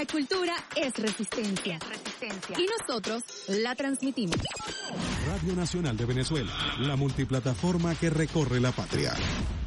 La cultura es resistencia. Y nosotros la transmitimos. Radio Nacional de Venezuela, la multiplataforma que recorre la patria.